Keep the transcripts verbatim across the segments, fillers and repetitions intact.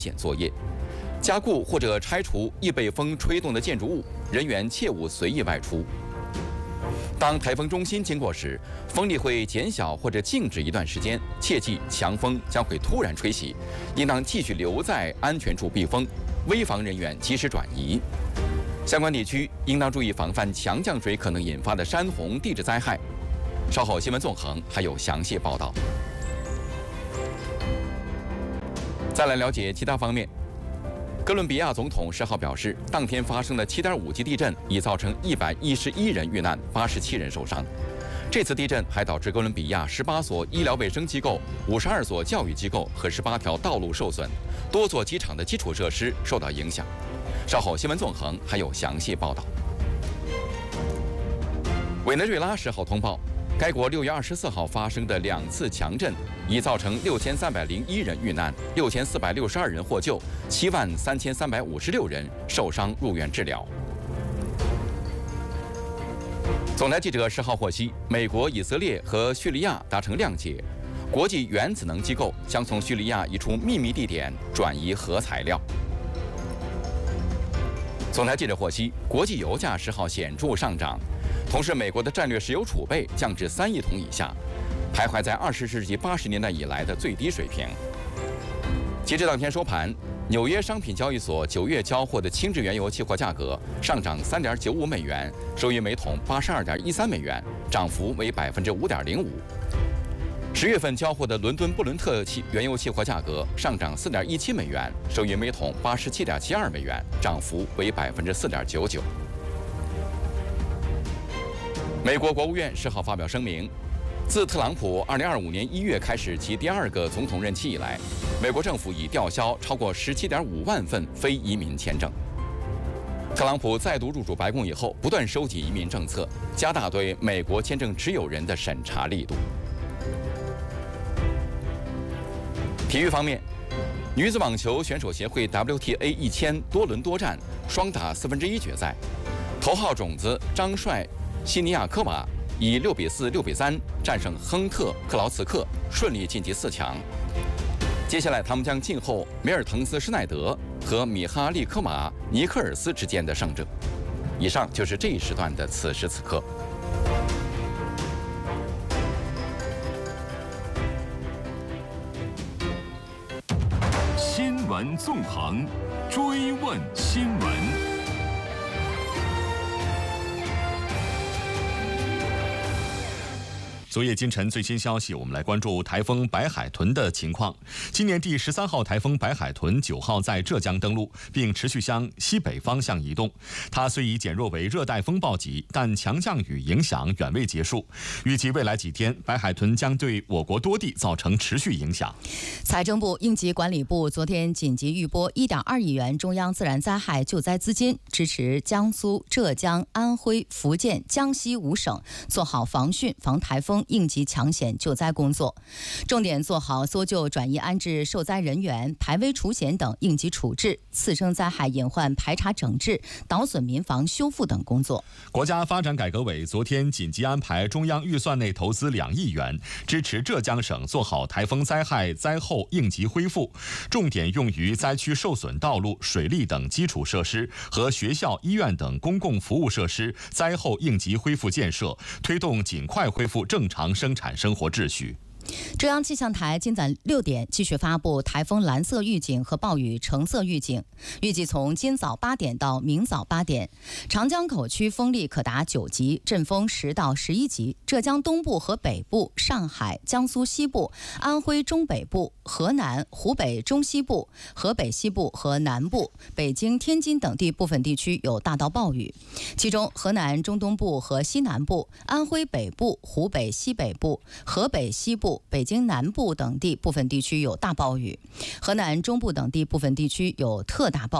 险作业。加固或者拆除易被风吹动的建筑物，人员切勿随意外出。当台风中心经过时，风力会减小或者静止一段时间，切记强风将会突然吹袭，应当继续留在安全处避风，危防人员及时转移。相关地区应当注意防范强降水可能引发的山洪地质灾害。稍后新闻纵横还有详细报道。再来了解其他方面。哥伦比亚总统十号表示，当天发生的七点五级地震已造成一百一十一人遇难，八十七人受伤。这次地震还导致哥伦比亚十八所医疗卫生机构、五十二所教育机构和十八条道路受损，多座机场的基础设施受到影响。稍后新闻纵横还有详细报道。委内瑞拉十号通报，该国六月二十四号发生的两次强震已造成六千三百零一人遇难，六千四百六十二人获救，七万三千三百五十六人受伤入院治疗。总台记者十号获悉，美国、以色列和叙利亚达成谅解，国际原子能机构将从叙利亚一处秘密地点转移核材料。总台记者获悉，国际油价十号显著上涨。同时，美国的战略石油储备降至三亿桶以下，徘徊在二十世纪八十年代以来的最低水平。截至当天收盘，纽约商品交易所九月交货的轻质原油期货价格上涨三点九五美元，收于每桶八十二点一三美元，涨幅为百分之五点零五。十月份交货的伦敦布伦特期原油期货价格上涨四点一七美元，收于每桶八十七点七二美元，涨幅为百分之四点九九。美国国务院十号发表声明，自特朗普二零二五年一月开始其第二个总统任期以来，美国政府已吊销超过十七点五万份非移民签证。特朗普再度入主白宫以后，不断收紧移民政策，加大对美国签证持有人的审查力度。体育方面，女子网球选手协会 W T A 一千多轮多战双打四分之一决赛，头号种子张帅西尼亚科娃以六比四、六比三战胜亨特克劳茨克，顺利晋级四强。接下来，他们将静候梅尔滕斯施耐德和米哈利科马尼克尔斯之间的胜者。以上就是这一时段的此时此刻。 新闻纵横，追问新闻。 昨夜今晨最新消息，我们来关注台风白海豚的情况。今年第十三号台风白海豚九号在浙江登陆，并持续向西北方向移动。它虽已减弱为热带风暴级，但强降雨影响远未结束。预计未来几天，白海豚将对我国多地造成持续影响。 财政部应急管理部昨天紧急预拨一点二亿元中央自然灾害救灾资金，支持江苏、浙江、安徽、福建、江西五省做好防汛、防台风应急抢险救灾工作，重点做好搜救、转移安置受灾人员、排危除险等应急处置、次生灾害隐患排查整治、倒损民房修复等工作。 国家发展改革委昨天紧急安排中央预算内投资两亿元，支持浙江省做好台风灾害灾后应急恢复，重点用于灾区受损道路、水利等基础设施和学校、医院等公共服务设施灾后应急恢复建设，推动尽快恢复正常生产生活秩序。 中央气象台今早六点继续发布台风蓝色预警和暴雨橙色预警，预计从今早八点到明早八点，长江口区风力可达九级，阵风十到十一级。浙江东部和北部、上海、江苏西部、安徽中北部、河南、湖北中西部、河北西部和南部、北京、天津等地部分地区有大到暴雨，其中河南中东部和西南部、安徽北部、湖北西北部、河北西部、北京南部等地部分地区有大暴雨，河南中部等地部分地区有特大暴雨。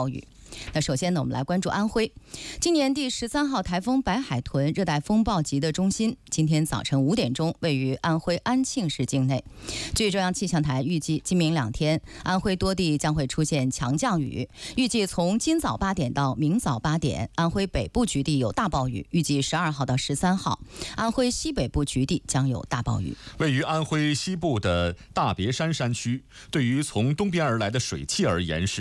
那首先呢，我们来关注安徽。今年第十三号台风白海豚热带风暴级的中心，今天早晨五点钟位于安徽安庆市境内。据中央气象台预计，今明两天，安徽多地将会出现强降雨。预计从今早八点到明早八点，安徽北部局地有大暴雨。预计十二号到十三号，安徽西北部局地将有大暴雨。 位于安徽西部的大别山山区，对于从东边而来的水汽而言是